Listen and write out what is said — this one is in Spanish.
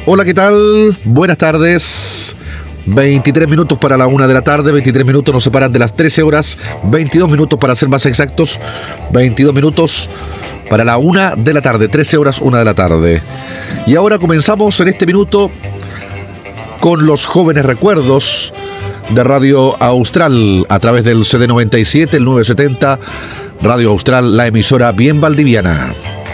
Hola, ¿qué tal? Buenas tardes. 23 minutos para la 1 de la tarde, 23 minutos nos separan de las 13 horas, 22 minutos para ser más exactos, 22 minutos para la 1 de la tarde, 13 horas 1 de la tarde. Y ahora comenzamos en este minuto con los jóvenes recuerdos de Radio Austral a través del CD97, el 970, Radio Austral, la emisora bien valdiviana.